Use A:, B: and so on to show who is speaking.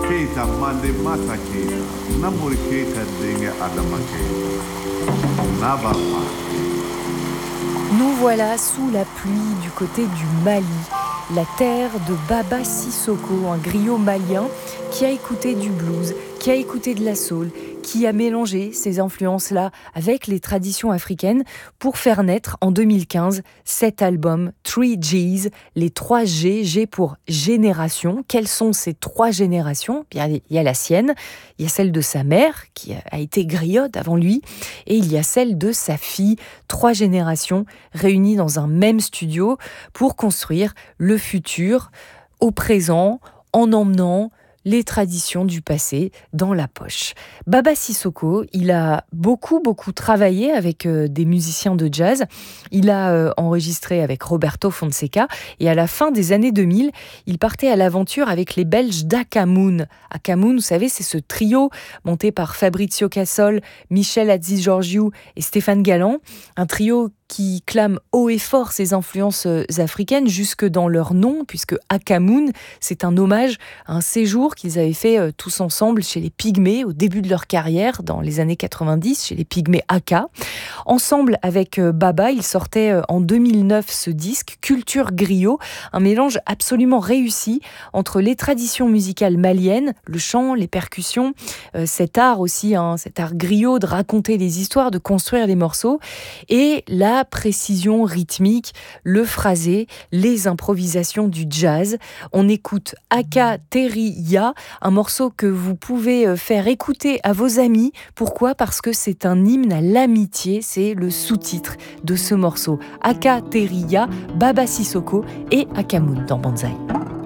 A: Keita mande mata keita, namuri keita denge adama keita, nabapa.
B: Nous voilà sous la pluie du côté du Mali, la terre de Baba Sissoko, un griot malien qui a écouté du blues, qui a écouté de la soul, qui a mélangé ces influences-là avec les traditions africaines pour faire naître en 2015 cet album 3Gs, les 3 G, G pour génération. Quelles sont ces 3 générations ? Bien, il y a la sienne, il y a celle de sa mère qui a été griotte avant lui et il y a celle de sa fille. 3 générations réunies dans un même studio pour construire le futur au présent en emmenant les traditions du passé dans la poche. Baba Sissoko, il a beaucoup travaillé avec des musiciens de jazz. Il a enregistré avec Roberto Fonseca et à la fin des années 2000, il partait à l'aventure avec les Belges d'Akamoon. Akamoon, vous savez, c'est ce trio monté par Fabrizio Cassol, Michel Hadjigeorgiou et Stéphane Galland. Un trio qui clament haut et fort ses influences africaines jusque dans leur nom, puisque Akamoon, c'est un hommage à un séjour qu'ils avaient fait tous ensemble chez les Pygmées au début de leur carrière, dans les années 90, chez les Pygmées Aka. Ensemble avec Baba, ils sortaient en 2009 ce disque, Culture Griot, un mélange absolument réussi entre les traditions musicales maliennes, le chant, les percussions, cet art aussi, cet art griot de raconter les histoires, de construire les morceaux, et la précision rythmique, le phrasé, les improvisations du jazz. On écoute Aka Teri Ya, un morceau que vous pouvez faire écouter à vos amis. Pourquoi ? Parce que c'est un hymne à l'amitié, c'est le sous-titre de ce morceau. Aka Teri Ya, Baba Sissoko et Akamoon dans Banzai.